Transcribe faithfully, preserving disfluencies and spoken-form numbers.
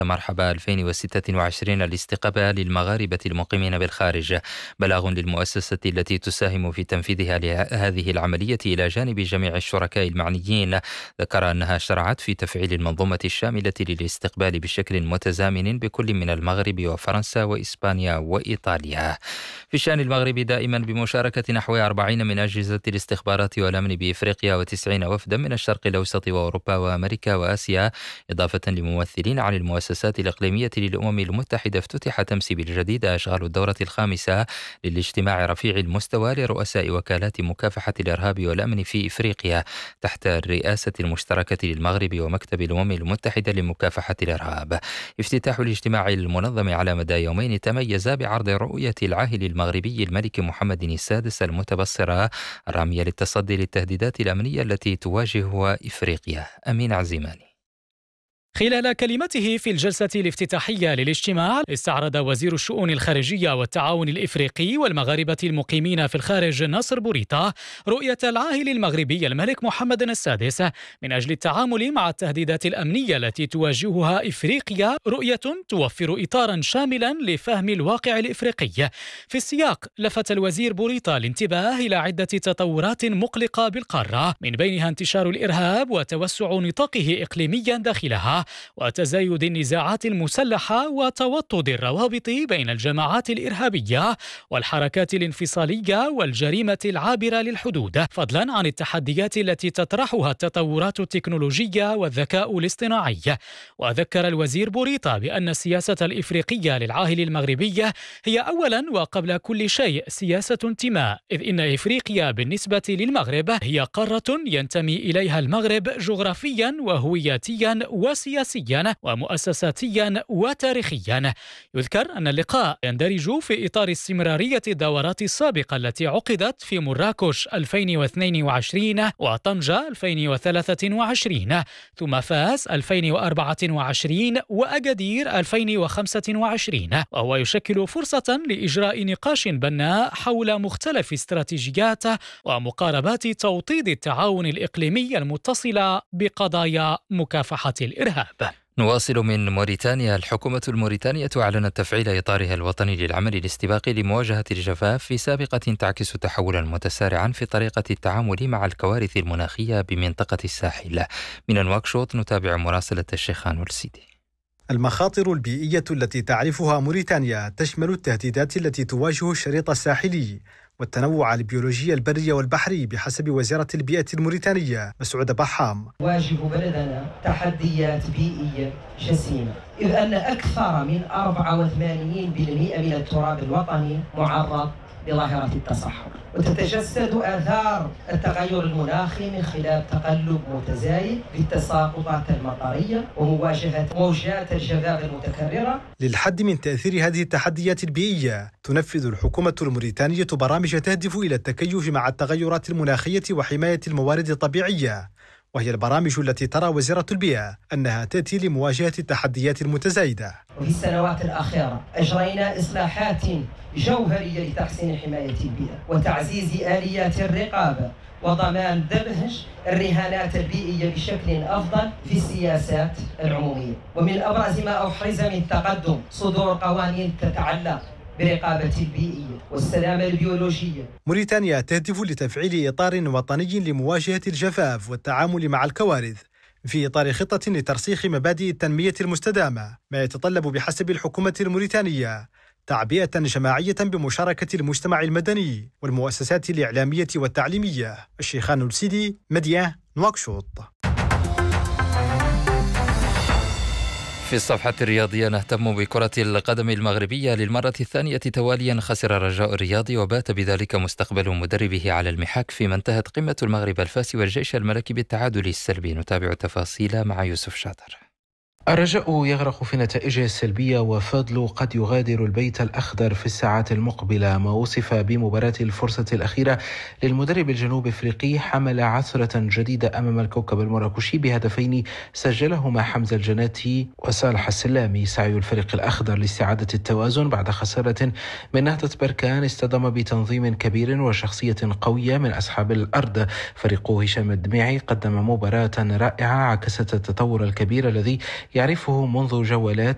مرحبا ألفين وستة وعشرين الاستقبال للمغاربة المقيمين بالخارج. بلاغ للمؤسسة التي تساهم في تنفيذها لهذه العملية إلى جانب جميع الشركاء المعنيين ذكر أنها شرعت في تفعيل المنظومة الشاملة للاستقبال بشكل متزامن بكل من المغرب وفرنسا وإسبانيا وإيطاليا. في الشأن المغربي دائما بمشاركة نحو أربعين من أجهزة الاستخبارات والأمن بإفريقيا وتسعين وفدا من الشرق الأوسط وأوروبا وأمريكا وآسيا، إضافة لممثلين عن المؤسسات الإقليمية للأمم المتحدة، افتتحت أمس بالجديد أشغال الدورة الخامسة للاجتماع رفيع المستوى لرؤساء وكالات مكافحة الإرهاب والأمن في إفريقيا تحت الرئاسة المشتركة للمغرب ومكتب الأمم المتحدة لمكافحة الإرهاب. افتتاح الاجتماع المنظم على مدى يومين تميز بعرض رؤية العاهل المغربي الملك محمد السادس المتبصرة الرامية للتصدي للتهديدات الأمنية التي تواجهها إفريقيا. أمين عزيماني. خلال كلمته في الجلسة الافتتاحية للاجتماع، استعرض وزير الشؤون الخارجية والتعاون الإفريقي والمغاربة المقيمين في الخارج ناصر بوريطة رؤية العاهل المغربي الملك محمد السادس من أجل التعامل مع التهديدات الأمنية التي تواجهها إفريقيا، رؤية توفر إطارا شاملا لفهم الواقع الإفريقي. في السياق لفت الوزير بوريطة الانتباه إلى عدة تطورات مقلقة بالقارة، من بينها انتشار الإرهاب وتوسع نطاقه إقليميا داخلها، وتزايد النزاعات المسلحة وتوطد الروابط بين الجماعات الإرهابية والحركات الانفصالية والجريمة العابرة للحدود، فضلا عن التحديات التي تطرحها التطورات التكنولوجية والذكاء الاصطناعي. وذكر الوزير بوريطة بأن السياسة الإفريقية للعاهل المغربي هي أولا وقبل كل شيء سياسة انتماء، إذ إن إفريقيا بالنسبة للمغرب هي قارة ينتمي إليها المغرب جغرافيا وهوياتيا وسياسيا ومؤسساتيا وتاريخيا. يذكر أن اللقاء يندرج في إطار استمرارية الدورات السابقة التي عقدت في مراكش ألفين واثنين وعشرين وطنجة ألفين وثلاثة وعشرين، ثم فاس ألفين وأربعة وعشرين وأكادير ألفين وخمسة وعشرين، وهو يشكل فرصة لإجراء نقاش بناء حول مختلف استراتيجيات ومقاربات توطيد التعاون الإقليمي المتصلة بقضايا مكافحة الإرهاب. نواصل من موريتانيا. الحكومة الموريتانية أعلنت تفعيل إطارها الوطني للعمل الاستباقي لمواجهة الجفاف في سابقة تعكس تحولا متسارعا في طريقة التعامل مع الكوارث المناخية بمنطقة الساحل. من نواكشوط نتابع مراسلة الشيخان والسيدي. المخاطر البيئية التي تعرفها موريتانيا تشمل التهديدات التي تواجه الشريط الساحلي والتنوع البيولوجي البري والبحري بحسب وزارة البيئة الموريتانية مسعود بحام. واجه بلدنا تحديات بيئية جسيمة، إذ أن أكثر من أربعة وثمانين بالمئة من التراب الوطني معرض لظاهرة التصحر، وتتجسد آثار التغير المناخي من خلال تقلب متزايد في التساقطات المطرية ومواجهة موجات الجفاف المتكررة. للحد من تأثير هذه التحديات البيئية، تنفذ الحكومة الموريتانية برامج تهدف إلى التكيف مع التغيرات المناخية وحماية الموارد الطبيعية، وهي البرامج التي ترى وزارة البيئة أنها تأتي لمواجهة التحديات المتزايدة. وفي السنوات الأخيرة أجرينا إصلاحات جوهرية لتحسين حماية البيئة وتعزيز آليات الرقابة وضمان دمج الرهانات البيئية بشكل أفضل في السياسات العمومية. ومن أبرز ما أحرز من تقدم صدور قوانين تتعلق برقابة البيئية والسلامة البيولوجية. موريتانيا تهدف لتفعيل إطار وطني لمواجهة الجفاف والتعامل مع الكوارث في إطار خطة لترسيخ مبادئ التنمية المستدامة، ما يتطلب بحسب الحكومة الموريتانية تعبئة جماعية بمشاركة المجتمع المدني والمؤسسات الإعلامية والتعليمية. الشيخان السيدي، مدينة نواكشوط. في الصفحة الرياضية نهتم بكرة القدم المغربية. للمرة الثانية تواليا خسر الرجاء الرياضي وبات بذلك مستقبل مدربه على المحك، فيما انتهت قمة المغرب الفاسي والجيش الملكي بالتعادل السلبي. نتابع التفاصيل مع يوسف شاطر. الرجاء يغرق في نتائجه السلبية وفضل قد يغادر البيت الأخضر في الساعات المقبلة. ما وصف بمباراة الفرصة الأخيرة للمدرب الجنوب أفريقي حمل عثرة جديدة أمام الكوكب المراكشي بهدفين سجلهما حمزة الجناتي وصالح السلامي. سعي الفريق الأخضر لاستعادة التوازن بعد خسارة من نهضة بركان اصطدم بتنظيم كبير وشخصية قوية من أصحاب الأرض. فريق هشام الدميعي قدم مباراة رائعة عكست التطور الكبير الذي يعرفه منذ جولات